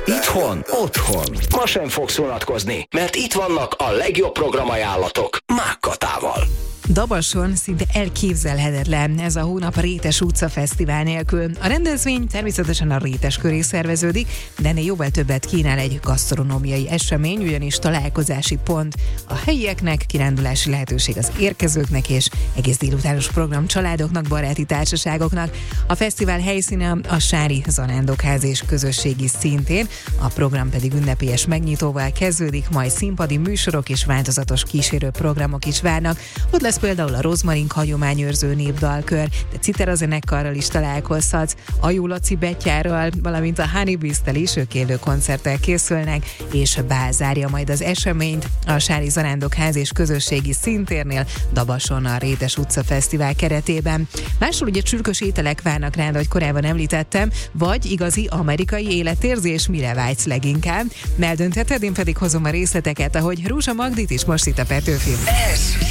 Itthon, otthon. Ma sem fogsz unatkozni, mert itt vannak a legjobb programajánlatok Mákkatával. Dabason szinte elképzelhetetlen ez a hónap a Rétes utca fesztivál nélkül. A rendezvény természetesen a Rétes köré szerveződik, de ennél jóval többet kínál egy gasztronómiai esemény, ugyanis találkozási pont a helyieknek, kirándulási lehetőség az érkezőknek és egész délutános program családoknak, baráti társaságoknak. A fesztivál helyszíne a Sári Zarándokház és közösségi szintén, a program pedig ünnepélyes megnyitóval kezdődik, majd színpadi műsorok és változatos kísérő programok is várnak. Ott lesz például a Rozmarink hagyományőrző népdalkör, de Citera zenekarral is találkozhatsz, Ajó Laci Betyárral, valamint a Honey Beast-tel is, ők élő koncerttel készülnek, és bál zárja majd az eseményt a Sári Zarándokház és közösségi szintérnél, Dabason a Rétes utca fesztivál keretében. Máshol ugye csürkös ételek várnak rád, ahogy korábban említettem, vagy igazi amerikai életérzés, mire vágysz leginkább. Eldöntheted, én pedig hozom a részleteket, ahogy Rúzsa Magdit is most itt a Petőfin. Ez